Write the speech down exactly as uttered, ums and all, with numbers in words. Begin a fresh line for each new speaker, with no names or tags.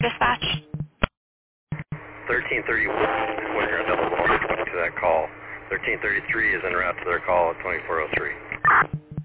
dispatch?
thirteen thirty-one is when you're on double call to that call. thirteen thirty-three is en route to their call at twenty-four oh three.